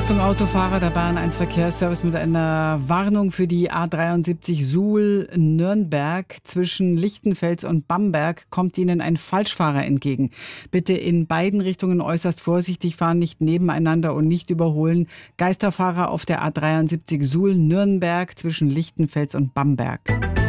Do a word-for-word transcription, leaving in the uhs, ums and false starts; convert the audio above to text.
Achtung Autofahrer, der Bahn eins Verkehrsservice mit einer Warnung für die A dreiundsiebzig Suhl-Nürnberg. Zwischen Lichtenfels und Bamberg kommt Ihnen ein Falschfahrer entgegen. Bitte in beiden Richtungen äußerst vorsichtig fahren, nicht nebeneinander und nicht überholen. Geisterfahrer auf der A dreiundsiebzig Suhl-Nürnberg zwischen Lichtenfels und Bamberg.